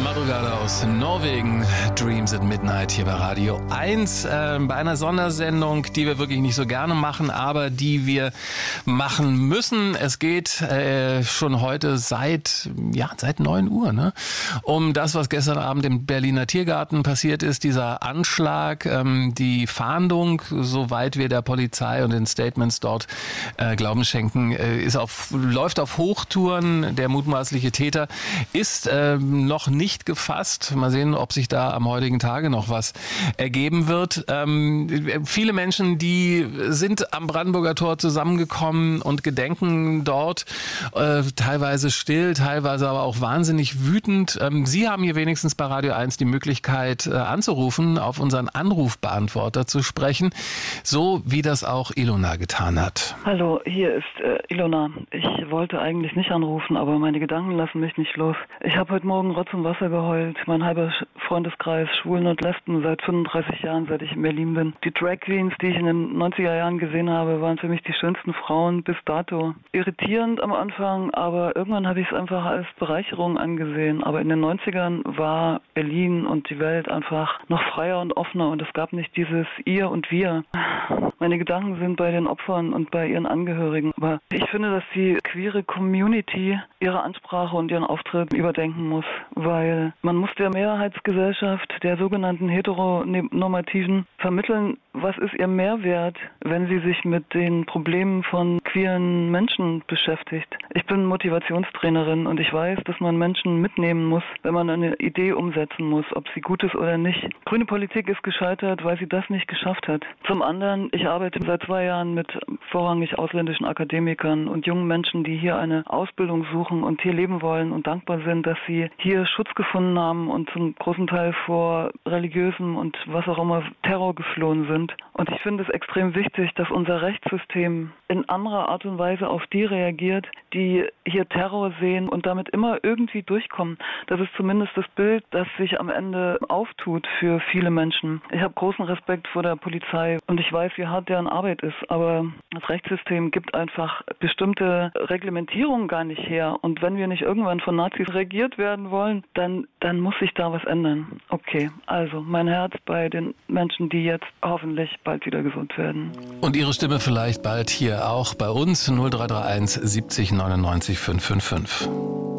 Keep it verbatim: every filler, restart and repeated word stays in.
Madrugada aus Norwegen, Dreams at Midnight hier bei Radio eins, äh, bei einer Sondersendung, die wir wirklich nicht so gerne machen, aber die wir machen müssen. Es geht äh, schon heute seit ja seit neun Uhr ne, um das, was gestern Abend im Berliner Tiergarten passiert ist, dieser Anschlag, ähm, die Fahndung, soweit wir der Polizei und den Statements dort äh, Glauben schenken, äh, ist auf, läuft auf Hochtouren. Der mutmaßliche Täter ist äh, noch nicht gefasst. Mal sehen, ob sich da am heutigen Tage noch was ergeben wird. Ähm, viele Menschen, die sind am Brandenburger Tor zusammengekommen und gedenken dort, äh, teilweise still, teilweise aber auch wahnsinnig wütend. Ähm, Sie haben hier wenigstens bei Radio eins die Möglichkeit äh, anzurufen, auf unseren Anrufbeantworter zu sprechen, so wie das auch Ilona getan hat. Hallo, hier ist äh, Ilona. Ich wollte eigentlich nicht anrufen, aber meine Gedanken lassen mich nicht los. Ich habe heute Morgen Rotz und Wasser geheult. Mein halber Freundeskreis, Schwulen und Lesben, seit fünfunddreißig Jahren, seit ich in Berlin bin. Die Drag Queens, die ich in den neunziger Jahren gesehen habe, waren für mich die schönsten Frauen bis dato. Irritierend am Anfang, aber irgendwann habe ich es einfach als Bereicherung angesehen. Aber in den neunzigern war Berlin und die Welt einfach noch freier und offener und es gab nicht dieses Ihr und Wir. Meine Gedanken sind bei den Opfern und bei ihren Angehörigen. Aber ich finde, dass die queere Community ihre Ansprache und ihren Auftritt überdenken muss, weil man muss der Mehrheitsgesellschaft, der sogenannten Heteronormativen, vermitteln, was ist ihr Mehrwert, wenn sie sich mit den Problemen von queeren Menschen beschäftigt. Ich bin Motivationstrainerin und ich weiß, dass man Menschen mitnehmen muss, wenn man eine Idee umsetzen muss, ob sie gut ist oder nicht. Grüne Politik ist gescheitert, weil sie das nicht geschafft hat. Zum anderen, ich arbeite seit zwei Jahren mit vorrangig ausländischen Akademikern und jungen Menschen, die hier eine Ausbildung suchen und hier leben wollen und dankbar sind, dass sie hier Schutz gefunden haben und zum großen Teil vor religiösem und was auch immer Terror geflohen sind. Und ich finde es extrem wichtig, dass unser Rechtssystem in anderer Art und Weise auf die reagiert, die hier Terror sehen und damit immer irgendwie durchkommen. Das ist zumindest das Bild, das sich am Ende auftut für viele Menschen. Ich habe großen Respekt vor der Polizei und ich weiß, wie hart deren Arbeit ist, aber das Rechtssystem gibt einfach bestimmte Reglementierungen gar nicht her. Und wenn wir nicht irgendwann von Nazis regiert werden wollen, dann, dann muss sich da was ändern. Okay, also mein Herz bei den Menschen, die jetzt hoffentlich bald wieder gesund werden. Und Ihre Stimme vielleicht bald hier auch bei uns null drei drei eins siebzig neunundneunzig fünfhundertfünfundfünfzig.